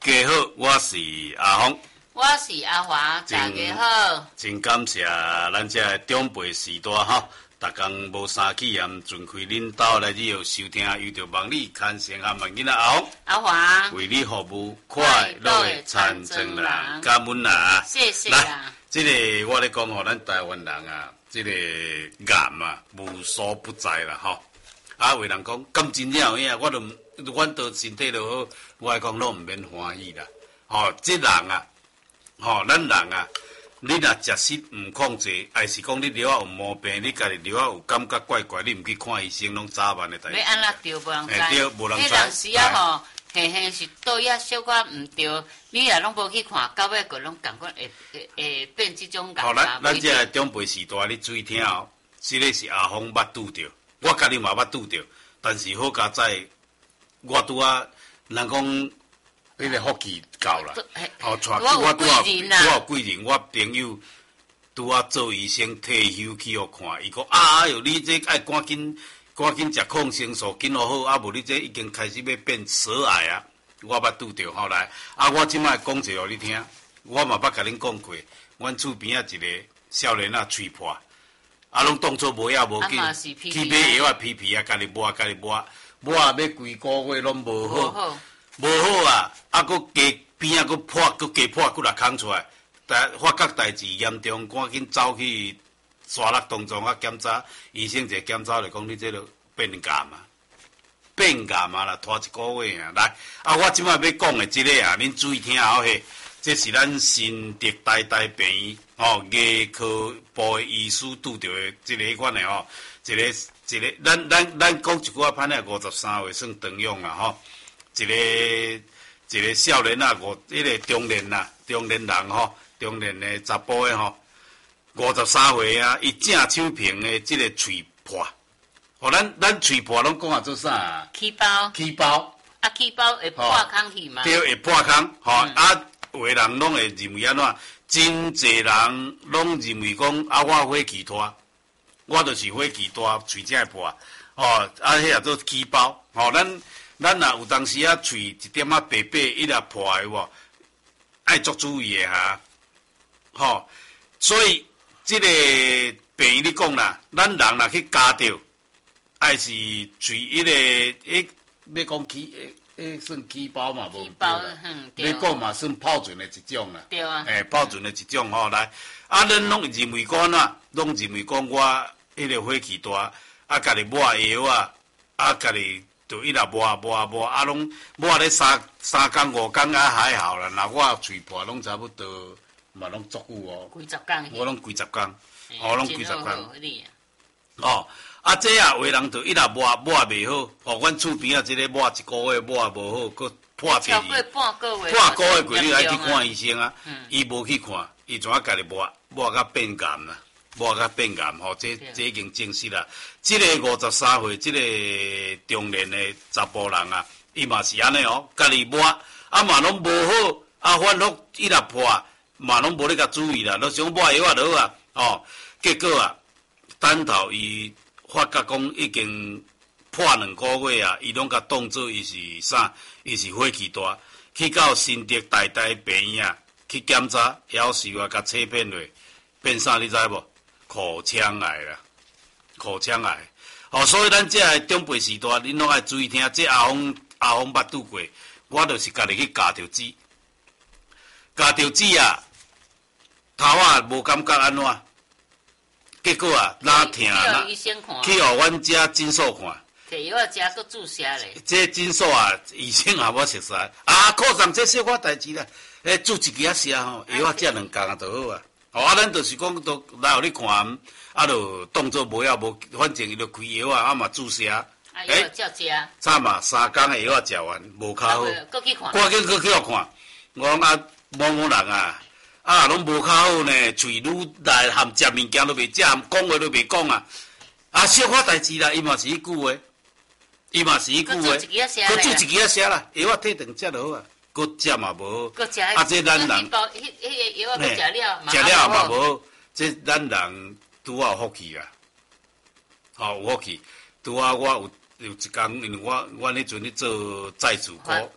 家好，我是阿峰， 我是阿华，大家好。 真感谢咱这长辈时代哈，逐工无三起盐，准开恁兜来以后收听，遇到望你看成阿问囡仔阿峰， 阿华为你服务，快乐的参政人，感恩啦！ 谢谢啦。 这个我咧讲吼，咱台湾人啊，这个癌啊，无所不在啦吼。啊，有人讲，咁真正有影，阮都身体就好，我讲拢毋免欢喜啦。吼，这人啊，吼，咱人啊，你若食食毋控制，还是讲你尿仔有毛病，你家己尿仔有感觉怪怪，你毋去看医生，拢早晚的代志。 要安怎对无人知？ 对，无人知。 迄时啊吼，嘿是倒遐小可毋对，你若拢无去看，到尾个拢感觉会变即种感觉。 咱这个长辈时代，你注意听哦，这个是阿峰捌拄着，我家己嘛捌拄着，但是好佳在，我拄啊，人讲迄个福气够啦，哦，我拄有贵人，我朋友拄啊做医生退休去互看，伊讲哎哟，你这爱赶紧食抗生素，紧好好，啊无你这已经开始要变舌癌啊，我捌拄着后来，啊我即摆讲一个互你听，我嘛捌甲恁讲过，阮厝边啊一个少年啊喙破。啊，拢当作无影无紧，去买药啊，皮啊，家己抹，抹啊，要规个月拢无好，无好啊！啊，佮加边啊，佮破，佮加破，佮来空出来。但发觉代志严重，赶紧走去沙戮当中啊检查，医生一检查就讲你这个变癌啊，变癌啊啦，拖一个月啊。来，啊，我即摆要讲的这个啊，恁注意听好嘿。这是咱新竹台病院哦，牙科部的医师拄着的这个款的吼，一个，咱讲一句话，歹咧53岁算长用啦吼，一个少年啊，迄个中年人吼，中年的查甫的吼，53岁啊，伊正手平的这个喙破，哦，咱喙破拢讲啊做啥啊？ 起包。啊，起包会破空去嘛？ 对，会破空，吼啊。有的人拢会认为安怎？真侪人拢认为讲啊，我火气大，我就是火气大，喙才会破。哦，啊，迄也做起包。哦，咱若有当时啊，喙一点仔白白，伊若破的无，爱足注意的哈。吼，所以这个病院你讲啦，咱人若去加着，爱是喙迄个要讲起。算起包嘛，无对啦。你讲嘛，算疱疹的一种啦。 对啊。 疱疹的一种吼，来，啊，咱拢认为讲呐，拢认为讲我迄个火气大，啊，家己抹药啊，啊，家己就一直抹，啊，拢抹咧三工5工啊还好啦。那我喙破拢差不多，嘛拢足久哦。 几十工。 我拢几十工，哦，拢几十工。哦。啊，这啊，有的人就一直抹袂好，哦，阮厝边啊，这个抹一个月抹无好，佮破第二， 半个月过你来去看医生啊，伊无去看，伊怎啊家己抹甲变癌啦，抹甲变癌，吼，这已经证实啦。这个53岁，这个中年的查甫人啊，伊嘛是安尼哦，家己抹，啊嘛拢无好，啊反复一直破，嘛拢无咧甲注意啦，都想抹药啊落啊，哦，结果啊，等到伊。发觉讲已经破2个月啊，伊拢甲当作伊是啥？伊是火气大，去到新竹台病院啊去检查，夭寿啊，甲切片落，变啥你知无？口腔癌啦，口腔癌。哦，所以咱这个长辈时代，恁拢爱注意听。这阿峰捌拄过，我就是家己去加着籽啊，头啊无感觉安怎？结果啊，哪疼啦！去互阮遮诊所看， 摕药啊食，佮注射咧。 这诊所啊，医生也无熟悉啊，靠上这小可代志啦。注一支啊食吼，药啊食2工啊就好啊。哦，啊，咱就是讲都来互你看，啊，就当作无影无，反正伊就开药啊，啊嘛注射。 啊，药照食。 早嘛3工的药啊食完，无较好。 佮去看。 赶紧佮去互看，我讲啊，某人啊。啊，拢无较好呢，喙愈来含食物件都袂食，讲话都袂讲啊！啊，小可代志啦，伊嘛是迄句话，佮做一支啊写啦，药啊退2只就好啊，佮食嘛无好。啊，这咱人，迄个药啊，佮食了， 食了嘛无好，这咱人拄啊有福气啊，吼有福气。拄啊，我有一工，因为我迄阵咧做债主股，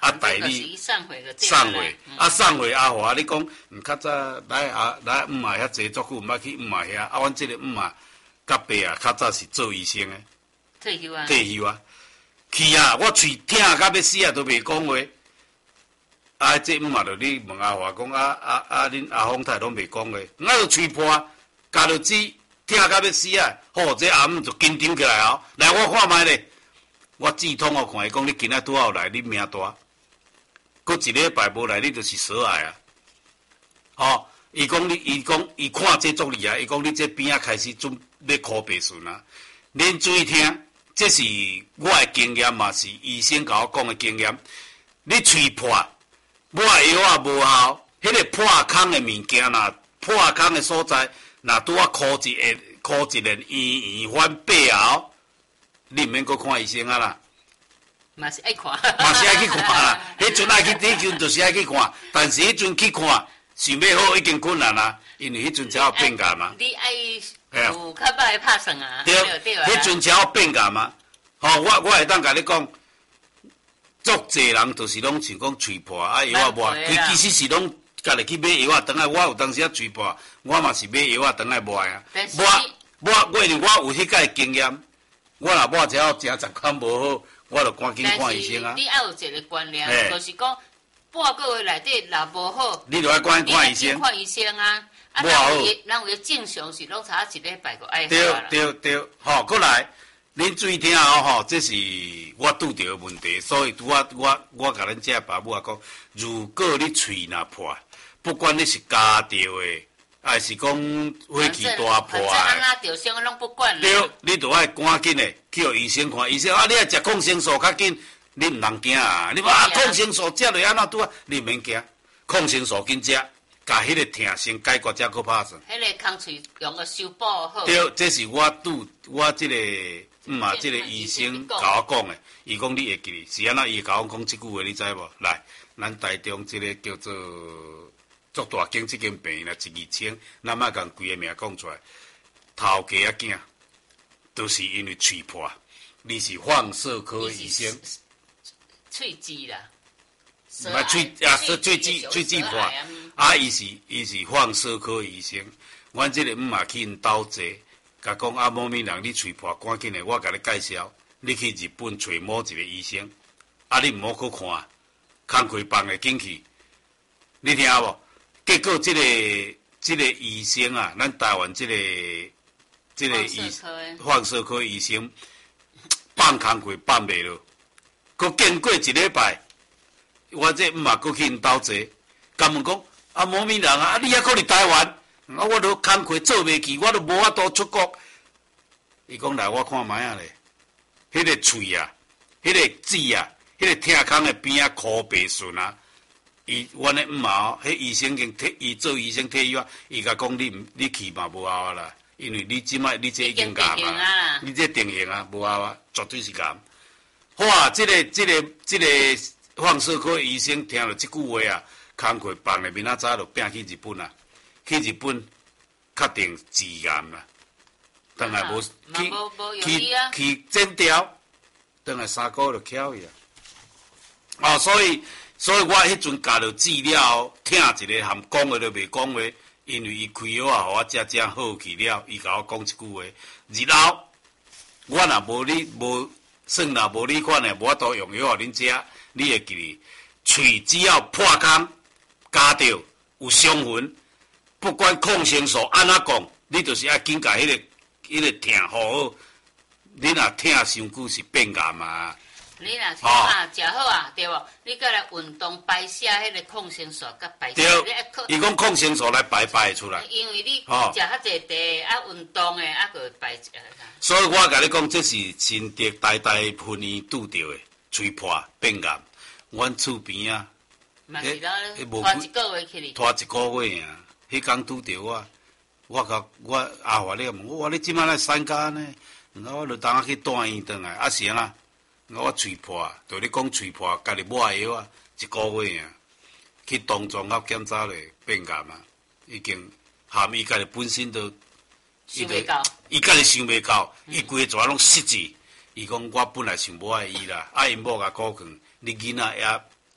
啊代理送回个送回，送回阿华，你讲较早来来姆嘛遐坐足久，毋捌去姆嘛遐，阮即个姆嘛甲爸啊，较早是做医生的， 退休啊， 退休啊，去啊，我喙疼甲要死啊，都袂讲话。啊，这姆嘛着你问阿华讲恁阿峰太拢袂讲话，我就喙破，加着籽，疼甲要死啊！好，这阿姆就紧张起来哦，来我看卖咧，我止痛我看伊讲你今仔拄好来，你命大。搁一礼拜无来，你就是死癌啊！哦，伊讲伊看这足厉害，伊讲你这边仔开始准要哭白顺啊！恁注意听，这是我的经验嘛，是医生甲我讲的经验。你喙破，抹药啊无效，迄个破空的物件啦，破空的所在，若拄啊哭一连圆圆翻背后，你毋免搁看医生啊啦。 嘛是爱看， 嘛是爱去看啦。迄阵爱去，迄阵就是爱去看，但是迄阵去看，想要好已经困难啦，因为迄阵才有变价嘛。 你爱有较歹的拍算啊？ 对，迄阵才有变价嘛。吼，我会当甲你讲，足侪人就是拢像讲喙破啊药啊抹，其实是拢家己去买药啊，等下我有当时啊喙破，我嘛是买药啊，等下抹啊。我因为我有迄个经验，我若抹只要真10款无好。我就赶紧看医生啊！ 你爱有一个观念，就是讲半个月内底若无好， 你就要赶紧看医生。 看医生啊！啊，人有正常是拢差一礼拜就爱好啦。 对，好，过来，恁注意听吼，这是我拄到的问题，所以我甲恁这爸母啊讲，如果你喙若破，不管你是加着的。还是讲火气大破啊！ 反正安着伤拢不管对，你就爱赶紧的去互医生看，医生啊，你爱食抗生素较紧，你毋通惊啊！你讲抗生素食落安怎拄啊？你毋免惊，抗生素紧食，甲迄个疼先解决才去拍算。 迄个空喙用个修补好。 对，这是我即个即个医生甲我讲的，伊讲你会记，是安怎伊甲我讲即句话，你知无？来，咱台中即个叫做。足大间即间病院啦，12,000，咱莫共规个名讲出来。头家仔囝，都是因为喙破，你是放射科医生。 喙齿啦。 唔係喙齿破，啊，伊是放射科医生。阮即个嘛去因兜坐，甲讲啊，某名人你喙破，赶紧的，我甲你介绍，你去日本找某一个医生，啊，你毋好去看，工课放会进去，你听无？结果这个医生啊，咱台湾这个放射科医生放工课放袂落，佮经过一礼拜，我这嘛佮去因兜坐，甲问讲啊，某名人啊，你还搁伫台湾？啊，我都工课做袂去，我都无法度出国。伊讲来我看卖啊咧，迄个喙啊，迄个齿啊，迄个疼空的边啊，哭白顺啊。阮的嘛，迄医生伊做医生退休啊，伊甲讲你去嘛无效啦，因为你即摆你这已经癌嘛，你这定型啊无效啊，绝对是癌。好啊，这个放射科医生听了即句话啊，工课放的明仔早就拼去日本啊，去日本确定治癌啦，当然无去诊疗，当然3个月就翘去啊。哦，所以我迄阵教着治了，听一个含讲话都袂讲话，因为伊开药啊，互我食好去了，伊甲我讲一句话：日后我若无你无算若无你款的，无法度用药互恁食，你会记喙只要破空，加着有伤痕，不管抗生素安怎讲，你就是爱紧甲迄个疼好。你若疼伤久是变癌嘛。 你若食好啊，对无？你过来运动排泄迄个抗生素甲排泄， 伊讲抗生素来排出来。 因为你食较济茶啊，运动的啊，个排。 所以我甲你讲，这是新竹大婚姻拄着的，吹破变癌。阮厝边啊， 嘛是啦，拖一个月去哩。 拖一个月啊，迄工拄着我阿华咧问我，你即摆来参加呢？我就当去住院转来，啊是啊。我喙破，就你讲喙破，家己抹药啊，1个月啊，去东庄甲检查咧变癌嘛，已经含伊家己本身都， 想袂到， 伊家己想袂到，伊规个拢失智。伊讲我本来想无爱伊啦，啊因某甲鼓劝，你囡仔也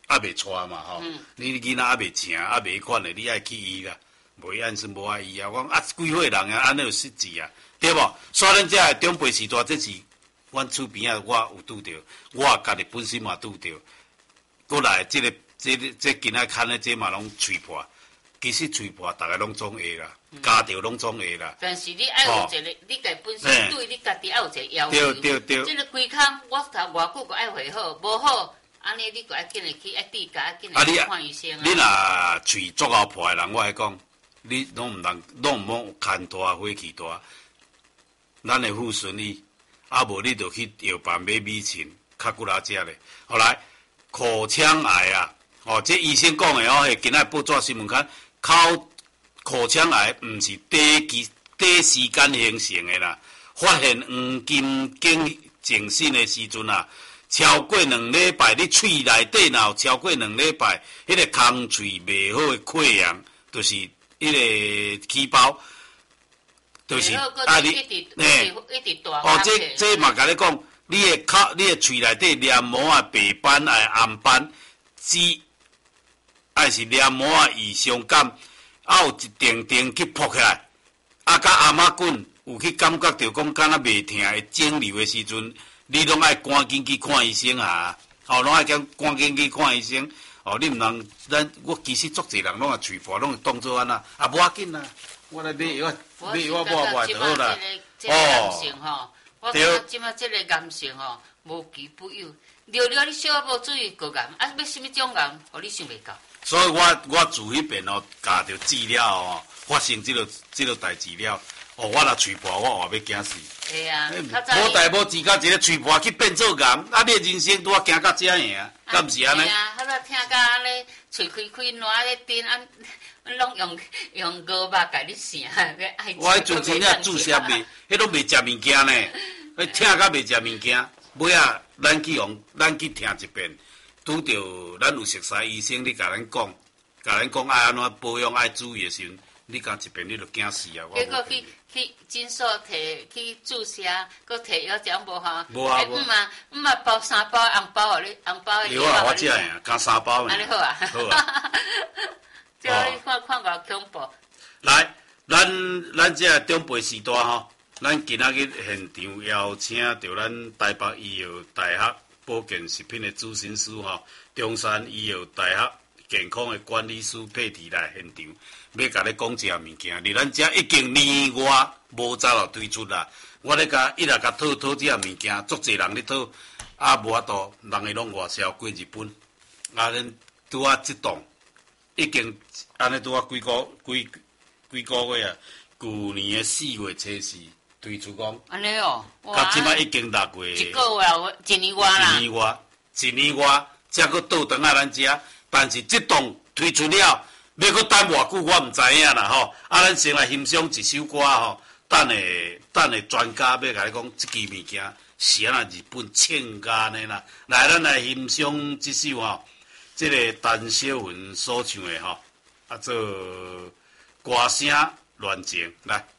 还袂带嘛吼，你囡仔还袂成，还袂款的，你爱去医啦，袂按是无爱医啊。我讲啊，几岁人啊，安尼有失志啊，对无？所以咱这中辈时代，这是阮厝边啊，我有拄着，我家己本身嘛拄着，过来这今仔看的这嘛拢吹破，其实吹破大家拢总会啦，家着拢总会啦。 但是你爱有一个，你家本身对你家己爱有一个要求。 对。 这个规工我头偌久个爱回好，无好。安尼你个爱紧来去爱治家，爱紧来去看医生啊！ 你若喙足够破的人，我来讲，你拢毋通牵大火气大，咱会护顺你，啊无你就去药房买米嗪，较骨拉食咧。后来口腔癌啊，这医生讲的哦，今仔报纸新闻看，口腔癌毋是短时间形成的啦，发现黄金净身的时阵啊。超过2礼拜，你喙内底若有超过2礼拜，迄个空喙袂好的溃疡，就是迄个气包，就是啊你一直大。 这嘛甲你讲，你的喙内底黏膜啊白斑啊红斑，还是黏膜啊异常感，有一定去扑起来，甲阿妈滚有去感觉到讲敢若袂疼会肿瘤的时阵。你拢爱赶紧去看医生啊！拢爱赶紧去看医生。你毋能，我其实足侪人拢啊喙破，拢会当做安那，无要紧啦。我来买药，抹就好啦。 我感觉即马即个癌性无奇不有。了你小可无注意个癌，要什么种癌，你想袂到。 所以我自迄边教着治了发生即个代志了。我若喙破，我话要惊死。 会啊， 无代无志，甲一个喙破去变做癌，你的人生拄啊行到遮尔，敢毋是安尼？ 系啊，较早听到安尼，喙开烂咧叮，拢用膏肉甲你醒， 我迄阵真正注射未，迄拢未食物件呢，听甲未食物件，尾啊，咱去听一遍，拄着咱有熟悉医生，你甲咱讲爱安怎保养，爱注意的时阵。你讲一遍你就惊死啊！ 结果去诊所摕去注射，搁摕药奖无吼。 无啊毋嘛包3包红包互你，红包的。 有啊，我食呀，加3包呢。 安尼好啊。好啊。即你看偌恐怖。 来，咱这中辈时代吼，咱今仔日现场邀请到咱台北医药大学保健食品的主审师吼，中山医药大学健康的管理师佩蒂来现场。要甲你讲一下物件，伫咱遮已经年外无早就推出啦。我咧一直甲讨这物件，足侪人咧讨，无法度，人会拢外销过日本。恁拄啊即档，已经安尼拄啊几个月啊，去年的4月初4推出讲。 安尼哦， 到即摆已经6月。 一个月，一年外啦。 一年外，才佫倒转来咱遮，但是即档推出了。要搁等偌久，我毋知影啦吼。咱先来欣赏一首歌吼，等下专家要甲你讲，即支物件是安那日本唱家呢啦。来，咱来欣赏即首吼，即个陈小云所唱的吼，做歌声恋情来。